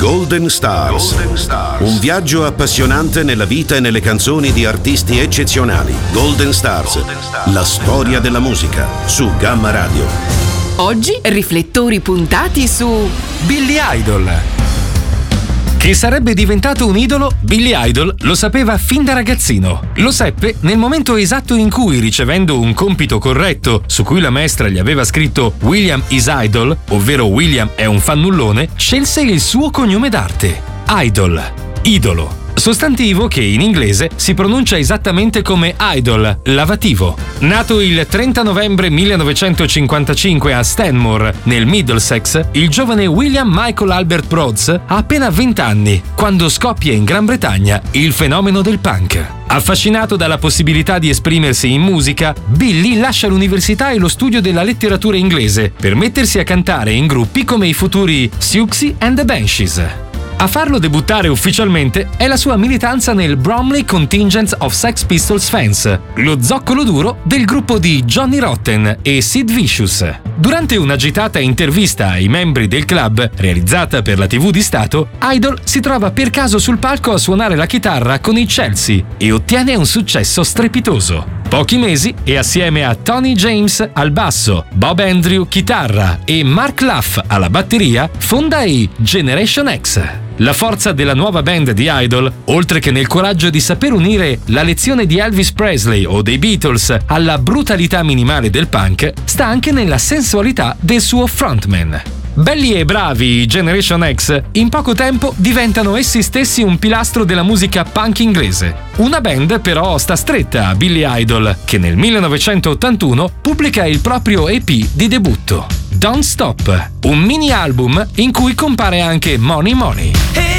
Golden Stars. Un viaggio appassionante nella vita e nelle canzoni di artisti eccezionali. Golden Stars. La storia della musica su Gamma Radio. Oggi riflettori puntati su Billy Idol. Che sarebbe diventato un idolo, Billy Idol lo sapeva fin da ragazzino. Lo seppe nel momento esatto in cui, ricevendo un compito corretto su cui la maestra gli aveva scritto William is Idol, ovvero William è un fannullone, scelse il suo cognome d'arte. Idol, idolo. Sostantivo che in inglese si pronuncia esattamente come idol, lavativo. Nato il 30 novembre 1955 a Stanmore, nel Middlesex, il giovane William Michael Albert Broads ha appena 20 anni, quando scoppia in Gran Bretagna il fenomeno del punk. Affascinato dalla possibilità di esprimersi in musica, Billy lascia l'università e lo studio della letteratura inglese per mettersi a cantare in gruppi come i futuri Siouxsie and the Banshees. A farlo debuttare ufficialmente è la sua militanza nel Bromley Contingent of Sex Pistols Fans, lo zoccolo duro del gruppo di Johnny Rotten e Sid Vicious. Durante un'agitata intervista ai membri del club, realizzata per la TV di Stato, Idol si trova per caso sul palco a suonare la chitarra con i Chelsea e ottiene un successo strepitoso. Pochi mesi e assieme a Tony James al basso, Bob Andrew chitarra e Mark Luff alla batteria, fonda i Generation X. La forza della nuova band di Idol, oltre che nel coraggio di saper unire la lezione di Elvis Presley o dei Beatles alla brutalità minimale del punk, sta anche nella sensualità del suo frontman. Belli e bravi, i Generation X in poco tempo diventano essi stessi un pilastro della musica punk inglese. Una band però sta stretta a Billy Idol, che nel 1981 pubblica il proprio EP di debutto, Don't Stop, un mini album in cui compare anche Money Money.